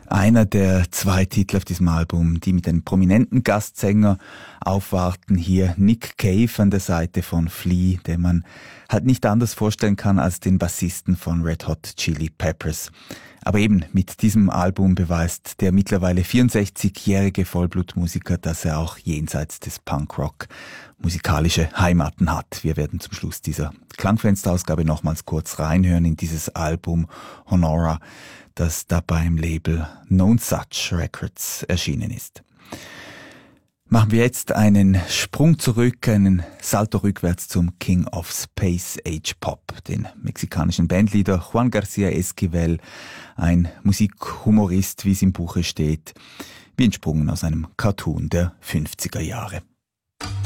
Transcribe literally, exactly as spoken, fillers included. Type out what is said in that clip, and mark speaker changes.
Speaker 1: Einer der zwei Titel auf diesem Album, die mit einem prominenten Gastsänger aufwarten. Hier Nick Cave an der Seite von Flea, den man halt nicht anders vorstellen kann als den Bassisten von Red Hot Chili Peppers. Aber eben mit diesem Album beweist der mittlerweile vierundsechzigjährige Vollblutmusiker, dass er auch jenseits des Punkrock musikalische Heimaten hat. Wir werden zum Schluss dieser Klangfensterausgabe nochmals kurz reinhören in dieses Album Honora, das da beim Label Known Such Records erschienen ist. Machen wir jetzt einen Sprung zurück, einen Salto rückwärts zum King of Space Age Pop, den mexikanischen Bandleader Juan García Esquivel, ein Musikhumorist, wie es im Buche steht, wie entsprungen aus einem Cartoon der fünfziger Jahre.